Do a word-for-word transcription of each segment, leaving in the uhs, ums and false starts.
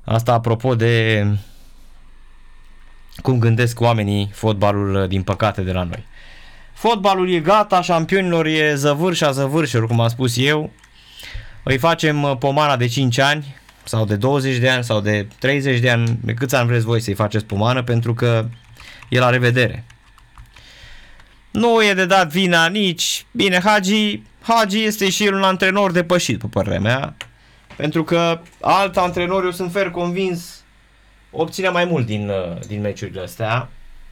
Asta apropo de cum gândesc oamenii fotbalul, din păcate, de la noi. Fotbalul e gata, șampionilor e zăvârșa zăvârșilor, cum am spus eu. Îi facem pomana de cinci ani sau de douăzeci de ani sau de treizeci de ani, de câți ani vreți voi să-i faceți pomană, pentru că e la revedere. Nu e de dat vina nici, bine, Hagi, Hagi este și el un antrenor depășit, pe părerea mea, pentru că alt antrenor, eu sunt fer convins, obține mai mult din, din meciurile astea.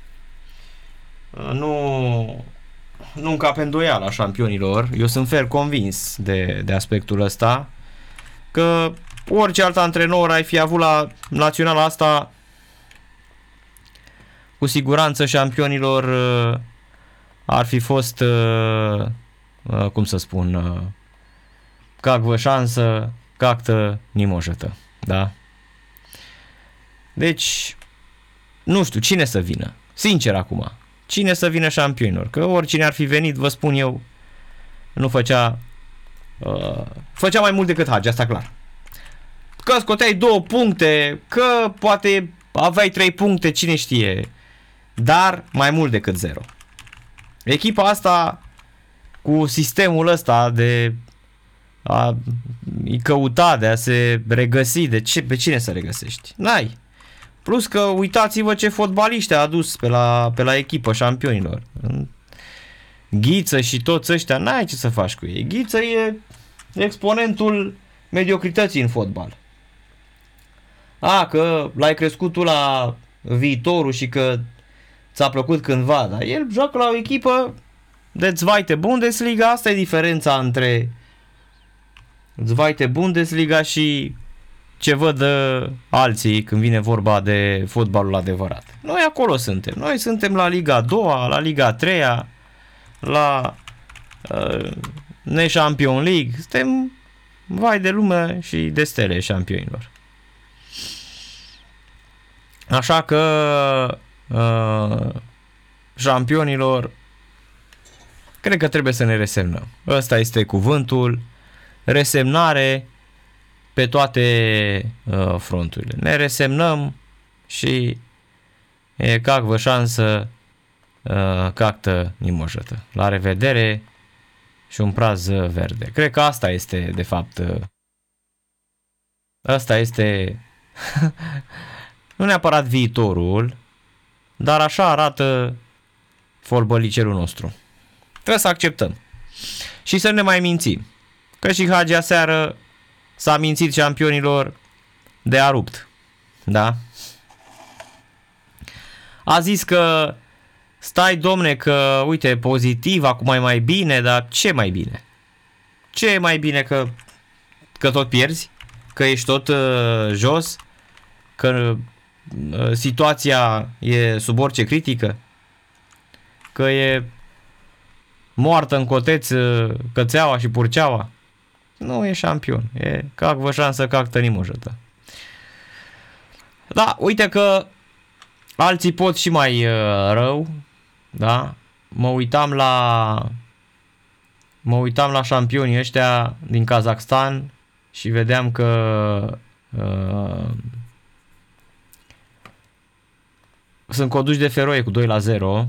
Nu, nu încape îndoială a șampionilor, eu sunt fer convins de, de aspectul ăsta, că orice alt antrenor ai fi avut la naționala asta, cu siguranță șampionilor ar fi fost, cum să spun, cacvă șansă, cactă nimoșătă, da? Deci, nu știu, cine să vină? Sincer acum, cine să vină șampionilor? Că oricine ar fi venit, vă spun eu, nu făcea, uh, făcea mai mult decât Hagi, asta clar. Că scoteai două puncte, că poate aveai trei puncte, cine știe, dar mai mult decât zero. Echipa asta, cu sistemul ăsta de a căuta, de a se regăsi, de ce, pe cine să regăsești? N-ai. Plus că uitați-vă ce fotbaliști a adus pe la, pe la echipă șampionilor. Ghiță și toți ăștia, n-ai ce să faci cu ei. Ghiță e exponentul mediocrității în fotbal. A, că l-ai crescut tu la Viitorul și că ți-a plăcut cândva, dar el joacă la o echipă de Zweite Bundesliga, asta e diferența între Zweite Bundesliga și ce văd uh, alții când vine vorba de fotbalul adevărat. Noi acolo suntem. Noi suntem la Liga a doua, la Liga a treia, la uh, Ne-Champion League. Suntem vai de lume și de stele șampionilor. Așa că uh, șampionilor, cred că trebuie să ne resemnăm. Ăsta este cuvântul. Resemnare pe toate uh, fronturile. Ne resemnăm și e cacvă șansă, uh, cactă nimoșătă. La revedere și un praz verde. Cred că asta este, de fapt, uh, asta este nu neapărat viitorul, dar așa arată fotbalicerul nostru. Trebuie să acceptăm. Și să ne mai mințim. Că și Hagi aseară s-a mințit șampionilor de a rupt. Da? A zis că stai, domne, că uite, pozitiv, acum e mai bine, dar ce mai bine? Ce e mai bine, că, că tot pierzi? Că ești tot uh, jos? Că uh, situația e sub orice critică? Că e moartă în coteț uh, cățeaua și purceaua? Nu e șampion. E cacvă șansă, cactă nimoșătă. Da, uite că alții pot și mai uh, rău. Da? Mă uitam la mă uitam la șampionii ăștia din Kazakhstan și vedeam că uh, sunt conduși de Feroe cu doi la zero.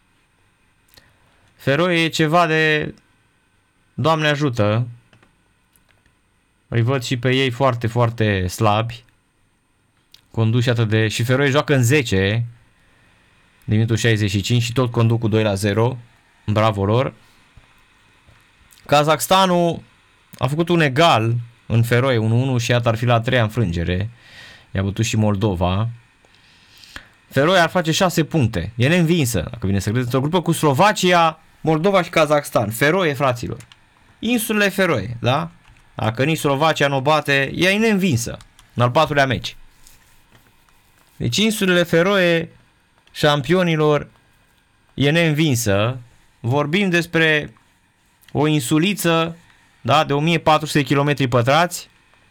Feroe e ceva de Doamne ajută. Îi văd și pe ei foarte, foarte slabi. Conduși atât de... Și Feroe joacă în zece din minutul șaizeci și cinci și tot conduc cu doi la zero. Bravo lor. Kazakhstanul a făcut un egal în Feroe unu unu și iată ar fi la a treia înfrângere. I-a bătut și Moldova. Feroe ar face șase puncte. E neînvinsă, dacă vine să credeți, într-o grupă cu Slovacia, Moldova și Kazakhstan. Feroe, fraților. Insulele Feroe, da? Dacă nici Slovacia nu o bate, ea e neînvinsă în al patrulea meci. Deci insulele Feroe, șampionilor, e neînvinsă. Vorbim despre o insuliță, da, de o mie patru sute de kilometri pătrați,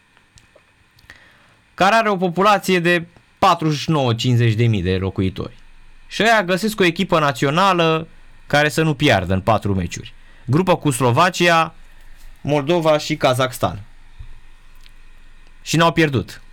care are o populație de patruzeci și nouă cincizeci de mii de locuitori. Și aia găsesc o echipă națională care să nu piardă în patru meciuri. Grupă cu Slovacia, Moldova și Kazakhstan. Și n-au pierdut.